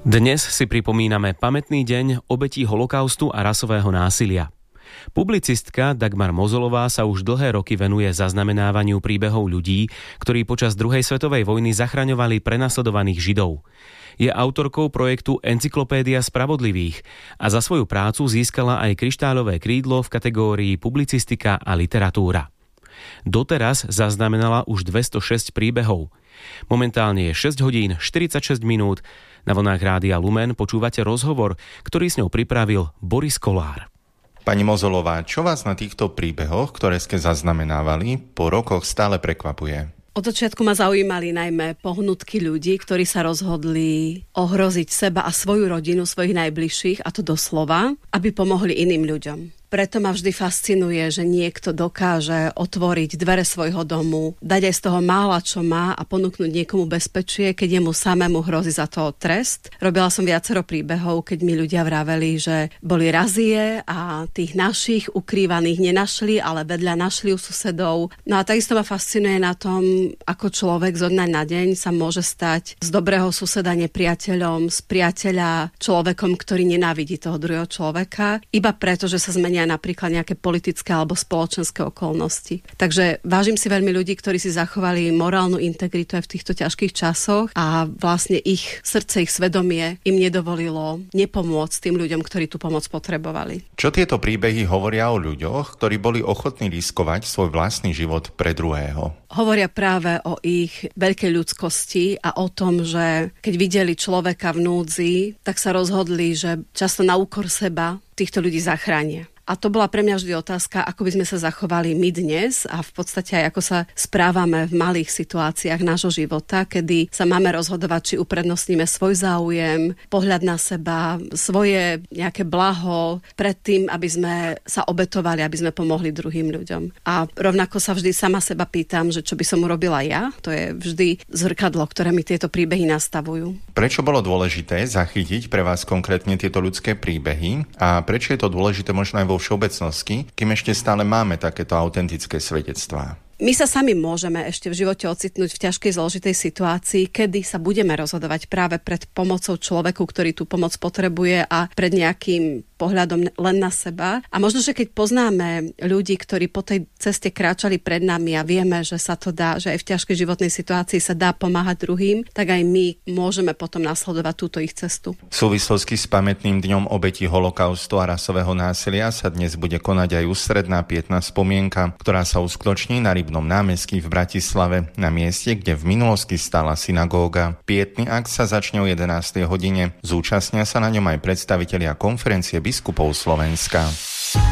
Dnes si pripomíname pamätný deň obetí holokaustu a rasového násilia. Publicistka Dagmar Mozolová sa už dlhé roky venuje zaznamenávaniu príbehov ľudí, ktorí počas druhej svetovej vojny zachraňovali prenasledovaných Židov. Je autorkou projektu Encyklopédia spravodlivých a za svoju prácu získala aj kryštáľové krídlo v kategórii publicistika a literatúra. Doteraz zaznamenala už 206 príbehov. Momentálne je 6 hodín 46 minút. Na vlnách Rádia Lumen počúvate rozhovor, ktorý s ňou pripravil Boris Kolár. Pani Mozolová, čo vás na týchto príbehoch, ktoré ste zaznamenávali, po rokoch stále prekvapuje? Od začiatku ma zaujímali najmä pohnutky ľudí, ktorí sa rozhodli ohroziť seba a svoju rodinu, svojich najbližších, a to doslova, aby pomohli iným ľuďom. Preto ma vždy fascinuje, že niekto dokáže otvoriť dvere svojho domu, dať aj z toho mála, čo má a ponúknuť niekomu bezpečie, keď jemu samému hrozí za to trest. Robila som viacero príbehov, keď mi ľudia vraveli, že boli razie a tých našich ukrývaných nenašli, ale vedľa našli u susedov. No a takisto ma fascinuje na tom, ako človek zo dňa na deň sa môže stať z dobrého suseda nepriateľom, z priateľa človekom, ktorý nenávidí toho druhého človeka, iba preto, že sa zmenia napríklad nejaké politické alebo spoločenské okolnosti. Takže vážim si veľmi ľudí, ktorí si zachovali morálnu integritu aj v týchto ťažkých časoch a vlastne ich srdce, ich svedomie im nedovolilo nepomôcť tým ľuďom, ktorí tú pomoc potrebovali. Čo tieto príbehy hovoria o ľuďoch, ktorí boli ochotní riskovať svoj vlastný život pre druhého? Hovoria práve o ich veľkej ľudskosti a o tom, že keď videli človeka v núdzi, tak sa rozhodli, že často na úkor seba týchto ľudí zachránia. A to bola pre mňa vždy otázka, ako by sme sa zachovali my dnes a v podstate aj ako sa správame v malých situáciách nášho života, kedy sa máme rozhodovať, či uprednostníme svoj záujem, pohľad na seba, svoje nejaké blaho pred tým, aby sme sa obetovali, aby sme pomohli druhým ľuďom. A rovnako sa vždy sama seba pýtam, že čo by som urobila ja. To je vždy zrkadlo, ktoré mi tieto príbehy nastavujú. Prečo bolo dôležité zachytiť pre vás konkrétne tieto ľudské príbehy a prečo je to dôležité možno aj vo všeobecnosti, kým ešte stále máme takéto autentické svedectvá? My sa sami môžeme ešte v živote ocitnúť v ťažkej, zložitej situácii, kedy sa budeme rozhodovať práve pred pomocou človeku, ktorý tú pomoc potrebuje a pred nejakým pohľadom len na seba. A možno, že keď poznáme ľudí, ktorí po tej ceste kráčali pred nami a vieme, že sa to dá, že aj v ťažkej životnej situácii sa dá pomáhať druhým, tak aj my môžeme potom nasledovať túto ich cestu. V súvislosti s pamätným dňom obetí holokaustu a rasového násilia sa dnes bude konať aj ústredná pietná spomienka, ktorá sa uskutoční na Rybnom námestí v Bratislave, na mieste, kde v minulosti stála synagóga. Pietný akt sa začne o 11. hodine. Zúčastnia sa na ňom aj predstavitelia Konferencie biskupov Slovenska.